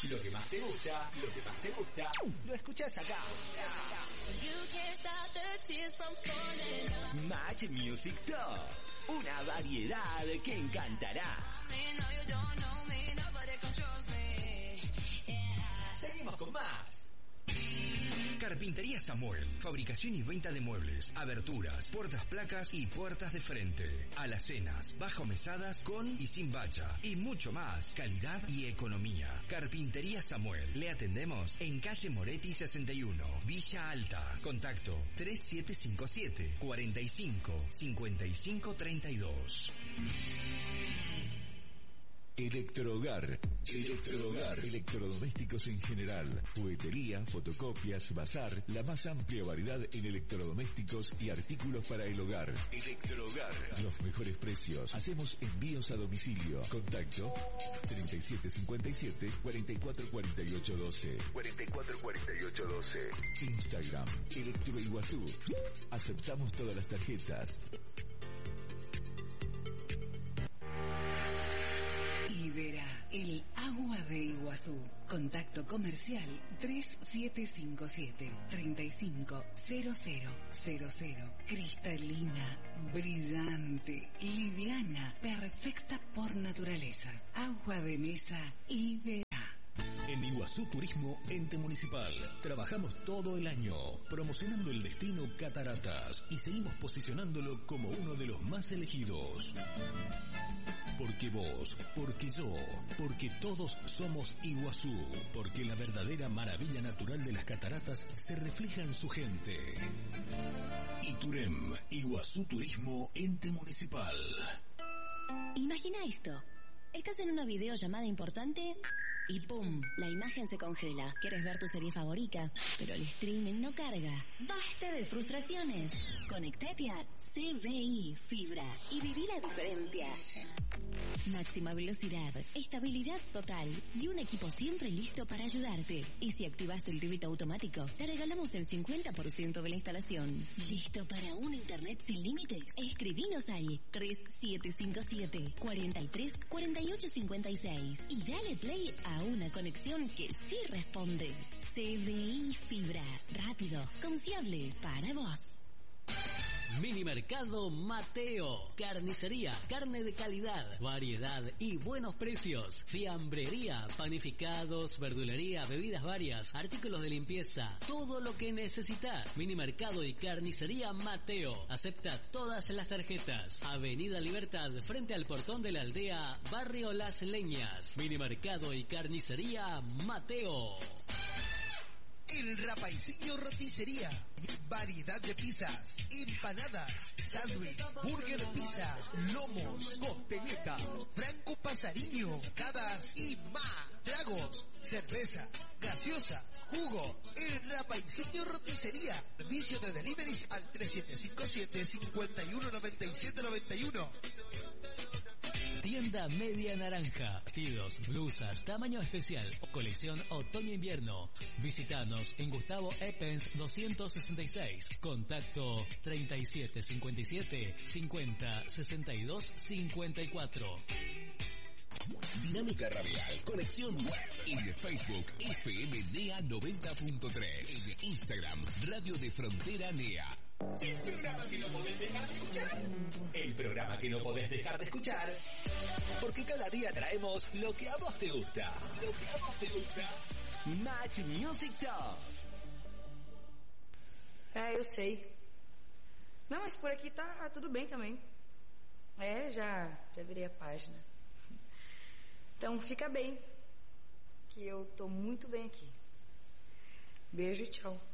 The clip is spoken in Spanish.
Lo que más te gusta, lo escuchás acá. Match Music Top, una variedad que encantará. Seguimos con más. Carpintería Samuel, fabricación y venta de muebles, aberturas, puertas placas y puertas de frente, alacenas, bajo mesadas con y sin bacha y mucho más, calidad y economía. Carpintería Samuel, le atendemos en calle Moretti 61, Villa Alta. Contacto 3757 45 55 32. Electrohogar, electrodomésticos en general, juguetería, fotocopias, bazar, la más amplia variedad en electrodomésticos y artículos para el hogar. Electrohogar, los mejores precios. Hacemos envíos a domicilio. Contacto 3757 444812. 444812. Instagram, Electro Iguazú. Aceptamos todas las tarjetas. Ibera, el agua de Iguazú. Contacto comercial 3757 350000. Cristalina, brillante, liviana, perfecta por naturaleza. Agua de mesa Ibera. En Iguazú Turismo Ente Municipal trabajamos todo el año promocionando el destino Cataratas y seguimos posicionándolo como uno de los más elegidos. Porque vos, porque yo, porque todos somos Iguazú, porque la verdadera maravilla natural de las cataratas se refleja en su gente. Iturem, Iguazú Turismo Ente Municipal. Imagina esto. Estás en una videollamada importante y ¡pum! La imagen se congela. Quieres ver tu serie favorita, pero el streaming no carga. ¡Basta de frustraciones! Conectate a CBI Fibra y viví la diferencia. Máxima velocidad, estabilidad total y un equipo siempre listo para ayudarte. Y si activas el débito automático, te regalamos el 50% de la instalación. ¿Listo para un internet sin límites? Escribinos al 3757 43 48 56 y dale play a una conexión que sí responde. CBI Fibra, rápido, confiable para vos. Mini Mercado Mateo. Carnicería, carne de calidad, variedad y buenos precios. Fiambrería, panificados, verdulería, bebidas varias, artículos de limpieza. Todo lo que necesitas. Mini Mercado y Carnicería Mateo. Acepta todas las tarjetas. Avenida Libertad, frente al portón de la aldea, Barrio Las Leñas. Mini Mercado y Carnicería Mateo. El Rapaicillo Roticería. Variedad de pizzas, empanadas, sándwich, burger pizza, lomos, costeleta, franco pasariño, cadas y más. Tragos, cerveza, gaseosa, jugo. El Rapaicillo Roticería. Servicio de deliveries al 3757 519791. Tienda Media Naranja. Vestidos, blusas, tamaño especial. Colección otoño-invierno. Visítanos en Gustavo Eppens 266. Contacto 3757 50 62 54. Dinámica Radial, conexión web. En Facebook, FM NEA 90.3. En Instagram, Radio de Frontera NEA. El programa que no podés dejar de escuchar. El programa que no podés dejar de escuchar. Porque cada día traemos lo que a vos te gusta. Lo que a vos te gusta. Match Music Top. Eu sei. Não, mas por aqui tá tudo bem também. Já virei a página. Então fica bem, que eu tô muito bem aqui. Beijo e tchau.